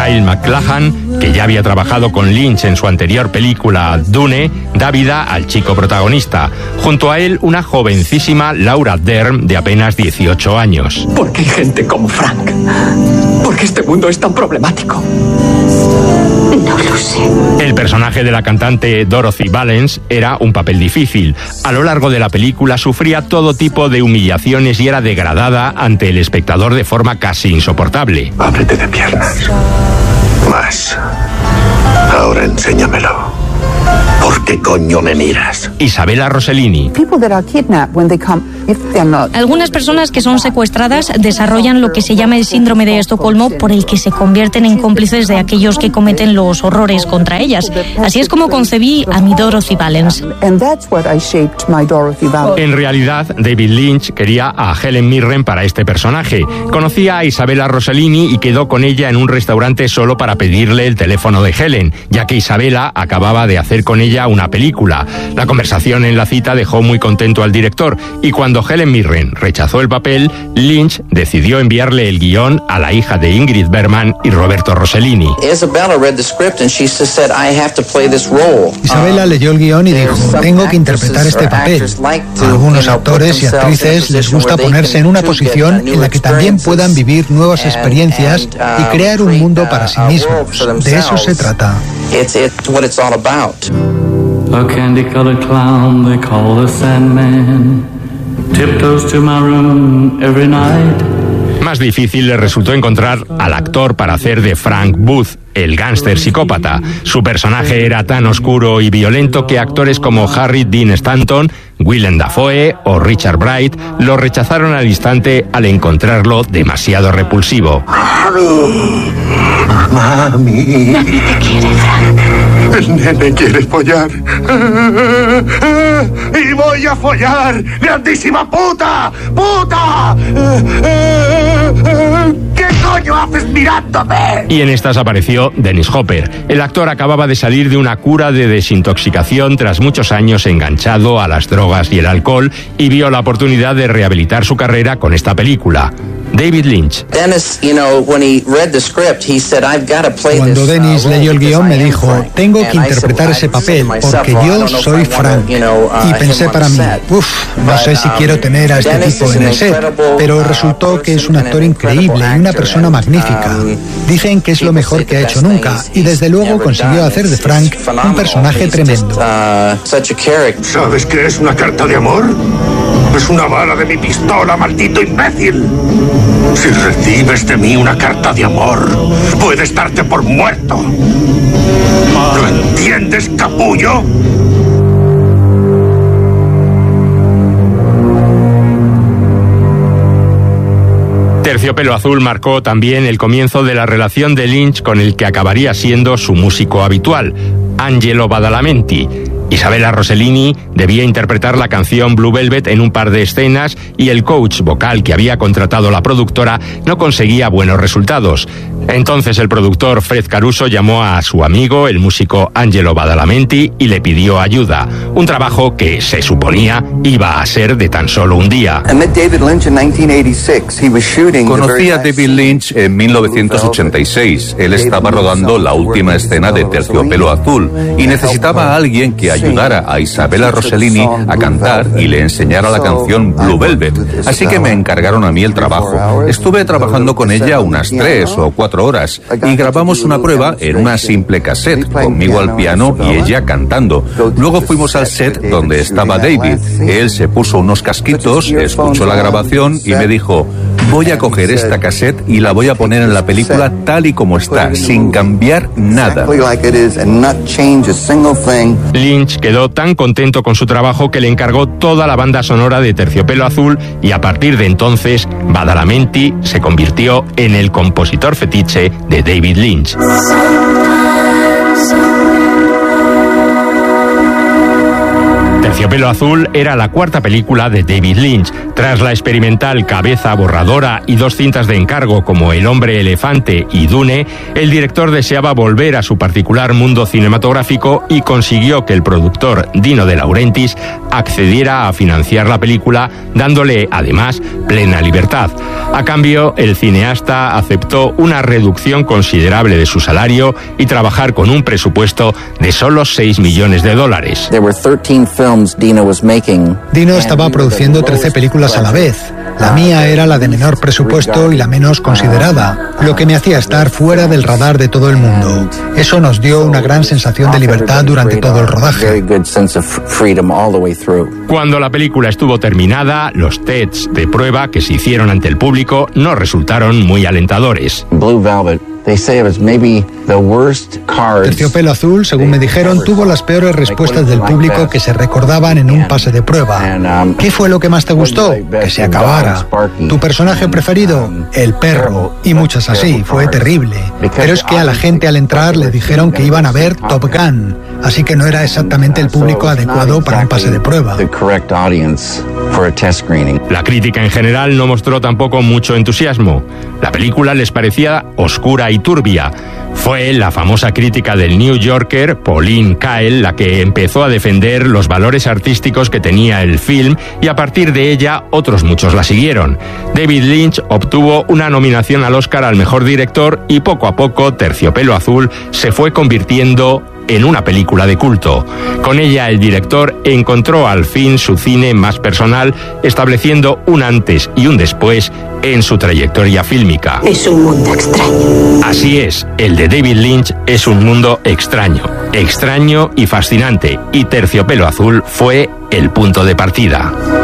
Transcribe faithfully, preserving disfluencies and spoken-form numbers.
Kyle MacLachlan, que ya había trabajado con Lynch en su anterior película Dune, da vida al chico protagonista. Junto a él, una jovencísima Laura Dern, de apenas dieciocho años. ¿Por qué hay gente como Frank? ¿Por qué este mundo es tan problemático? No lo sé. El personaje de la cantante Dorothy Valens era un papel difícil. A lo largo de la película sufría todo tipo de humillaciones y era degradada ante el espectador de forma casi insoportable. Ábrete de piernas. Más. Ahora enséñamelo. ¿Por qué coño me miras? Isabella Rossellini. Algunas personas que son secuestradas desarrollan lo que se llama el síndrome de Estocolmo, por el que se convierten en cómplices de aquellos que cometen los horrores contra ellas. Así es como concebí a mi Dorothy Valens. En realidad, David Lynch quería a Helen Mirren para este personaje. Conocía a Isabella Rossellini y quedó con ella en un restaurante solo para pedirle el teléfono de Helen, ya que Isabella acababa de hacer con ella una película. La conversación en la cita dejó muy contento al director y cuando Helen Mirren rechazó el papel, Lynch decidió enviarle el guión a la hija de Ingrid Bergman y Roberto Rossellini. Isabella leyó el guión y dijo, tengo que interpretar este papel. A algunos actores y actrices les gusta ponerse en una posición en la que también puedan vivir nuevas experiencias y crear un mundo para sí mismos. De eso se trata. A candy-colored clown they call the Sandman tiptoes to my room every night. Más difícil le resultó encontrar al actor para hacer de Frank Booth, el gángster psicópata. Su personaje era tan oscuro y violento que actores como Harry Dean Stanton, Willem Dafoe o Richard Bright lo rechazaron al instante al encontrarlo demasiado repulsivo. Mami. Mami. Mami te quiere, Frank. El nene quiere follar. ¡Y voy a follar! ¡Grandísima puta! ¡Puta! ¿Qué coño haces mirándome? Y en estas apareció Dennis Hopper. El actor acababa de salir de una cura de desintoxicación tras muchos años enganchado a las drogas y el alcohol y vio la oportunidad de rehabilitar su carrera con esta película. David Lynch. Cuando Dennis leyó el guión me dijo, tengo que interpretar ese papel porque yo soy Frank. Y pensé para mí, uff, no sé si quiero tener a este tipo en el set, pero resultó que es un actor increíble y una persona magnífica. Dicen que es lo mejor que ha hecho nunca y desde luego consiguió hacer de Frank un personaje tremendo. ¿Sabes qué es una carta de amor? Es una bala de mi pistola, maldito imbécil. Si recibes de mí una carta de amor, puedes darte por muerto. ¿Lo entiendes, capullo? Terciopelo Azul marcó también el comienzo de la relación de Lynch con el que acabaría siendo su músico habitual, Angelo Badalamenti. Isabella Rossellini debía interpretar la canción Blue Velvet en un par de escenas y el coach vocal que había contratado la productora no conseguía buenos resultados. Entonces el productor Fred Caruso llamó a su amigo, el músico Angelo Badalamenti, y le pidió ayuda. Un trabajo que, se suponía, iba a ser de tan solo un día. Conocí a David Lynch en mil novecientos ochenta y seis. Él estaba rodando la última escena de Terciopelo Azul y necesitaba a alguien que ayudara a Isabella Rossellini a cantar y le enseñara la canción Blue Velvet. Así que me encargaron a mí el trabajo. Estuve trabajando con ella unas tres o cuatro horas y grabamos una prueba en una simple cassette, conmigo al piano y ella cantando. Luego fuimos al set donde estaba David. Él se puso unos casquitos, escuchó la grabación y me dijo, voy a coger esta cassette y la voy a poner en la película tal y como está, sin cambiar nada. Lynch quedó tan contento con su trabajo que le encargó toda la banda sonora de Terciopelo Azul y a partir de entonces Badalamenti se convirtió en el compositor fetiche de David Lynch. Terciopelo Azul era la cuarta película de David Lynch. Tras la experimental Cabeza Borradora y dos cintas de encargo como El hombre elefante y Dune, el director deseaba volver a su particular mundo cinematográfico y consiguió que el productor Dino De Laurentiis accediera a financiar la película, dándole además plena libertad. A cambio, el cineasta aceptó una reducción considerable de su salario y trabajar con un presupuesto de solo seis millones de dólares. Dino estaba produciendo trece películas a la vez. La mía era la de menor presupuesto y la menos considerada, lo que me hacía estar fuera del radar de todo el mundo. Eso nos dio una gran sensación de libertad durante todo el rodaje. Cuando la película estuvo terminada, los tests de prueba que se hicieron ante el público no resultaron muy alentadores. Terciopelo Azul, según me dijeron, tuvo las peores respuestas del público que se recordaban en un pase de prueba. ¿Qué fue lo que más te gustó? Que se acabara. ¿Tu personaje preferido? El perro. Y muchas así. Fue terrible. Pero es que a la gente al entrar le dijeron que iban a ver Top Gun, así que no era exactamente el público adecuado para un pase de prueba. La crítica en general no mostró tampoco mucho entusiasmo. La película les parecía oscura y turbia. Fue la famosa crítica del New Yorker, Pauline Kael, la que empezó a defender los valores artísticos que tenía el film, y a partir de ella otros muchos la siguieron. David Lynch obtuvo una nominación al Oscar al mejor director y poco a poco Terciopelo Azul se fue convirtiendo en una película de culto. Con ella el director encontró al fin su cine más personal, estableciendo un antes y un después en su trayectoria fílmica. Es un mundo extraño. Así es, el de David Lynch es un mundo extraño, extraño y fascinante, y Terciopelo Azul fue el punto de partida.